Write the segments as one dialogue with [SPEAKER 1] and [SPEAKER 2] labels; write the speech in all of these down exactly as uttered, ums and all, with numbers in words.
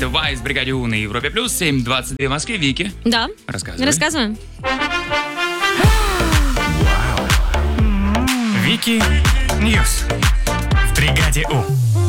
[SPEAKER 1] Вайс, Бригаде У на Европе Плюс, семь двадцать две в Москве. Вики,
[SPEAKER 2] Да.
[SPEAKER 1] рассказывай.
[SPEAKER 2] Рассказываем.
[SPEAKER 3] Вики Ньюс в Бригаде У.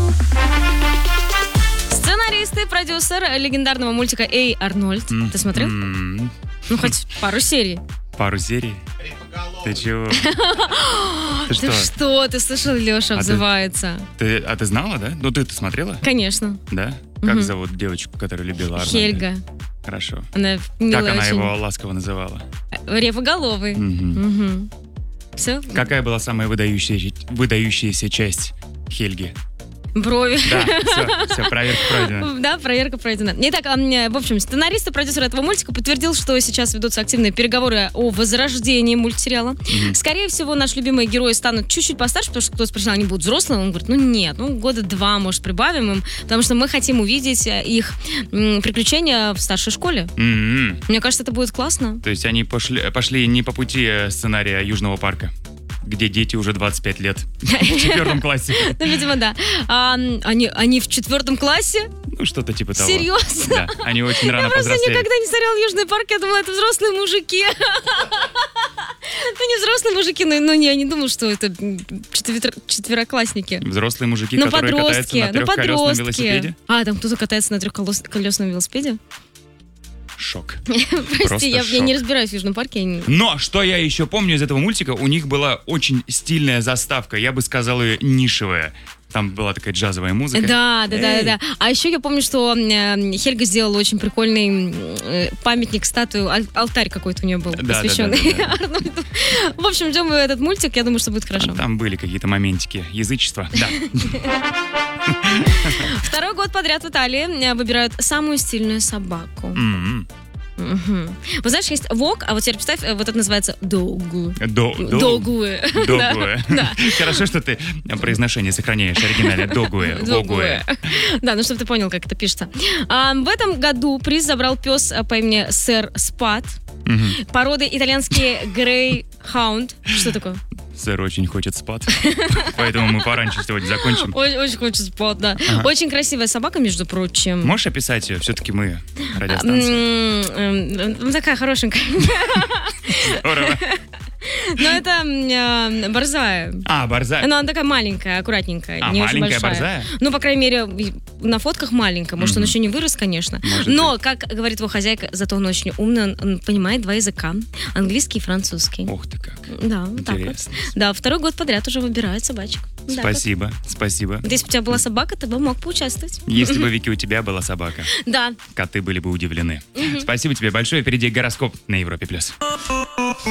[SPEAKER 2] Сценарист и продюсер легендарного мультика «Эй, Арнольд».
[SPEAKER 1] М,
[SPEAKER 2] Ты смотрел?
[SPEAKER 1] м,
[SPEAKER 2] Ну, хоть пару серий.
[SPEAKER 1] Пару серий. Ты чего? Ты
[SPEAKER 2] Ты
[SPEAKER 1] что?
[SPEAKER 2] что? Ты слышал, Леша
[SPEAKER 1] А ты-
[SPEAKER 2] обзывается?
[SPEAKER 1] Ты, а ты знала, да? Ну, ты-то смотрела?
[SPEAKER 2] Конечно.
[SPEAKER 1] Да? Как
[SPEAKER 2] Мгм.
[SPEAKER 1] зовут девочку, которая любила Арнольда?
[SPEAKER 2] Хельга.
[SPEAKER 1] Хорошо.
[SPEAKER 2] Она милая
[SPEAKER 1] Как она
[SPEAKER 2] очень.
[SPEAKER 1] его ласково называла?
[SPEAKER 2] Репоголовый.
[SPEAKER 1] Мгм.
[SPEAKER 2] Все?
[SPEAKER 1] Какая была самая выдающаяся, выдающаяся часть Хельги?
[SPEAKER 2] Брови.
[SPEAKER 1] Да, все, все, проверка пройдена.
[SPEAKER 2] Да, проверка пройдена. Итак, а, м, в общем, сценарист и продюсер этого мультика подтвердил, что сейчас ведутся активные переговоры о возрождении мультсериала.
[SPEAKER 1] Мгм.
[SPEAKER 2] Скорее всего, наши любимые герои станут чуть-чуть постарше, потому что кто-то спросил, они будут взрослые? Он говорит, ну нет, ну года два, может, прибавим им, потому что мы хотим увидеть э, их м, приключения в старшей школе.
[SPEAKER 1] М-м.
[SPEAKER 2] Мне кажется, это будет классно.
[SPEAKER 1] То есть они пошли, пошли не по пути э, сценария Южного парка, где дети уже двадцать пять лет в четвертом классе.
[SPEAKER 2] Ну, видимо, да. А, м, они, они в четвертом классе?
[SPEAKER 1] Ну, что-то типа того.
[SPEAKER 2] Серьезно?
[SPEAKER 1] Да, они очень рано
[SPEAKER 2] Я просто
[SPEAKER 1] повзрослели.
[SPEAKER 2] никогда не смотрела Южный парк, я думала, это взрослые мужики. Ну, не взрослые мужики, но, но не, я не думала, что это м, четвер- четвероклассники.
[SPEAKER 1] Взрослые мужики,
[SPEAKER 2] Ну,
[SPEAKER 1] которые катаются
[SPEAKER 2] подростки,
[SPEAKER 1] на
[SPEAKER 2] ну,
[SPEAKER 1] трехколесном
[SPEAKER 2] подростки.
[SPEAKER 1] велосипеде.
[SPEAKER 2] А, там кто-то катается на трехколесном велосипеде?
[SPEAKER 1] Шок.
[SPEAKER 2] Прости,
[SPEAKER 1] Просто
[SPEAKER 2] я, я не
[SPEAKER 1] шок.
[SPEAKER 2] разбираюсь в Южном парке. Я не-
[SPEAKER 1] Но что я еще помню из этого мультика, у них была очень стильная заставка, я бы сказал ее нишевая. Там была такая джазовая музыка.
[SPEAKER 2] Да, да, да,
[SPEAKER 1] Эй.
[SPEAKER 2] да, да. А еще я помню, что э, Хельга сделала очень прикольный э, памятник, статую, аль- алтарь какой-то у нее был,
[SPEAKER 1] Да, да,
[SPEAKER 2] посвященный
[SPEAKER 1] да, да, да.
[SPEAKER 2] Арнольду. В общем, ждем этот мультик, я думаю, что будет хорошо.
[SPEAKER 1] Там были какие-то моментики язычества. Да.
[SPEAKER 2] Второй год подряд в Италии э, выбирают самую стильную собаку.
[SPEAKER 1] М-м.
[SPEAKER 2] Мгм. Вы знаешь, есть вок, а вот теперь представь, э, вот это называется догу.
[SPEAKER 1] До- до-
[SPEAKER 2] Догуэ.
[SPEAKER 1] Догуэ.
[SPEAKER 2] Да.
[SPEAKER 1] Хорошо, что ты произношение сохраняешь оригинально. Догуэ. Вогуэ.
[SPEAKER 2] Да, ну чтобы ты понял, как это пишется. А, в этом году приз забрал пес а, по имени Сэр Спат.
[SPEAKER 1] Мгм.
[SPEAKER 2] Породы итальянские Грейхаунд. Что такое?
[SPEAKER 1] Сэр очень хочет спать, поэтому мы пораньше сегодня закончим.
[SPEAKER 2] Очень, очень хочет спать, да.
[SPEAKER 1] Ага.
[SPEAKER 2] Очень красивая собака, между прочим.
[SPEAKER 1] Можешь описать ее? Все-таки мы
[SPEAKER 2] А,
[SPEAKER 1] радиостанция.
[SPEAKER 2] м, м, м, Такая хорошенькая.
[SPEAKER 1] Здорово.
[SPEAKER 2] Но это м, э, борзая.
[SPEAKER 1] А, борзая.
[SPEAKER 2] Но она такая маленькая, аккуратненькая,
[SPEAKER 1] А,
[SPEAKER 2] не очень
[SPEAKER 1] маленькая
[SPEAKER 2] большая.
[SPEAKER 1] борзая?
[SPEAKER 2] Ну, по крайней мере, и на фотках маленькая. Может, он
[SPEAKER 1] Мгм.
[SPEAKER 2] еще не вырос, конечно.
[SPEAKER 1] Может
[SPEAKER 2] Но, как говорит его хозяйка, зато он очень умный, он, он понимает два языка. Английский и французский.
[SPEAKER 1] Ух ты как.
[SPEAKER 2] Да, вот так вот.
[SPEAKER 1] Интересно.
[SPEAKER 2] Да, второй год подряд уже выбирают собачек. Да,
[SPEAKER 1] Спасибо, спасибо.
[SPEAKER 2] вот. Если бы у тебя была собака, ты бы мог поучаствовать.
[SPEAKER 1] Если бы, Вики, у тебя была собака,
[SPEAKER 2] Да.
[SPEAKER 1] коты были бы удивлены. Спасибо тебе большое. Впереди гороскоп на Европе+. плюс.